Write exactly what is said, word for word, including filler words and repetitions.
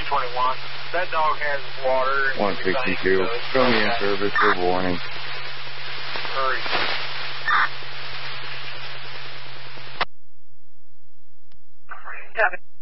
twenty-one. That dog has water. one sixty-two. Show me in service for warning. Hurry. Copy.